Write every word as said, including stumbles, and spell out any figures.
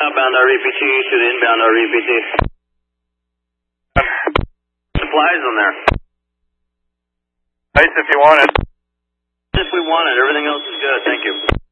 Outbound R E P T to the inbound R E P T. Supplies on there. Ice if you want it. If we want it, everything else is good, thank you.